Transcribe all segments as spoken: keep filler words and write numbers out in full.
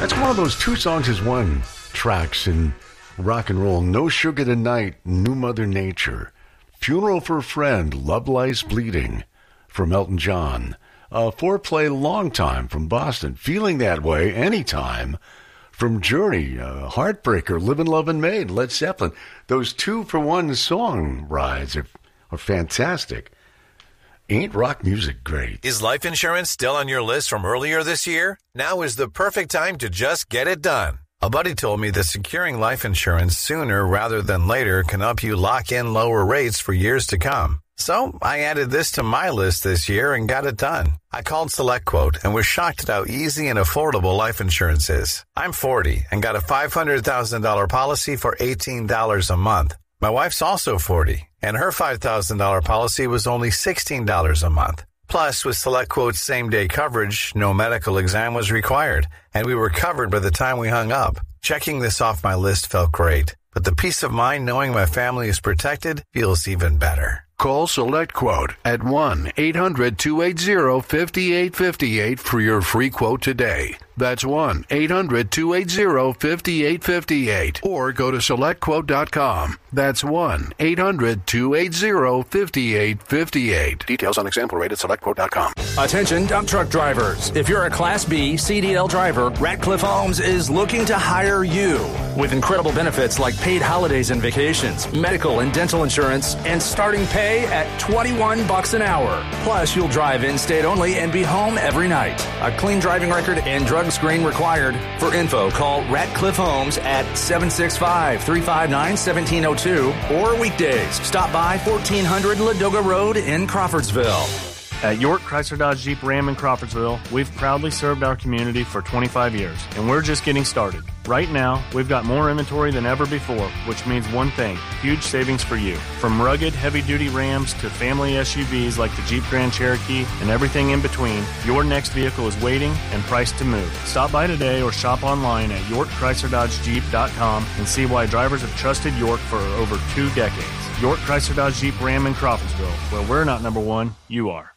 That's one of those two songs is one tracks in rock and roll. No Sugar Tonight, New Mother Nature. Funeral for a Friend, Love Lies Bleeding from Elton John. Uh, Foreplay Long Time from Boston. Feeling That Way Anytime from Journey. Uh, Heartbreaker, Livin' Lovin' Maid, Led Zeppelin. Those two for one song rides are, are fantastic. Ain't rock music great? Is life insurance still on your list from earlier this year? Now is the perfect time to just get it done. A buddy told me that securing life insurance sooner rather than later can help you lock in lower rates for years to come. So I added this to my list this year and got it done. I called SelectQuote and was shocked at how easy and affordable life insurance is. I'm forty and got a five hundred thousand dollars policy for eighteen dollars a month. My wife's also forty, and her five thousand dollars policy was only sixteen dollars a month. Plus, with SelectQuote's same-day coverage, no medical exam was required, and we were covered by the time we hung up. Checking this off my list felt great, but the peace of mind knowing my family is protected feels even better. Call SelectQuote at one eight hundred two eight zero five eight five eight for your free quote today. That's one eight hundred two eight zero five eight five eight. Or go to select quote dot com. That's one eight hundred two eight zero five eight five eight. Details on example rate at select quote dot com. Attention dump truck drivers. If you're a Class B C D L driver, Ratcliffe Homes is looking to hire you. With incredible benefits like paid holidays and vacations, medical and dental insurance, and starting pay at twenty-one bucks an hour. Plus, you'll drive in-state only and be home every night. A clean driving record and drug screen required. For info, call Ratcliffe Homes at seven six five, three five nine, one seven zero two or weekdays. Stop by fourteen hundred Ladoga Road in Crawfordsville. At York Chrysler Dodge Jeep Ram in Crawfordsville, we've proudly served our community for twenty-five years, and we're just getting started. Right now, we've got more inventory than ever before, which means one thing, huge savings for you. From rugged, heavy-duty Rams to family S U Vs like the Jeep Grand Cherokee and everything in between, your next vehicle is waiting and priced to move. Stop by today or shop online at york chrysler dodge jeep dot com and see why drivers have trusted York for over two decades. York Chrysler Dodge Jeep Ram in Crawfordsville, where we're not number one, you are.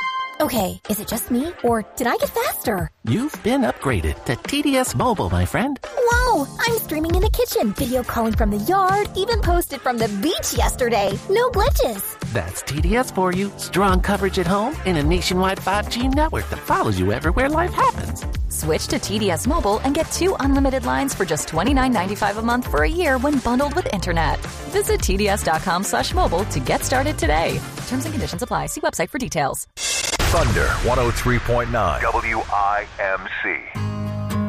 Okay, is it just me, or did I get faster? You've been upgraded to T D S Mobile, my friend. Whoa! I'm streaming in the kitchen, video calling from the yard, even posted from the beach yesterday. No glitches. That's T D S for you. Strong coverage at home and a nationwide five G network that follows you everywhere life happens. Switch to T D S Mobile and get two unlimited lines for just twenty-nine ninety-five a month for a year when bundled with internet. Visit tds.com slash mobile to get started today. Terms and conditions apply. See website for details. Thunder one oh three point nine W I M C.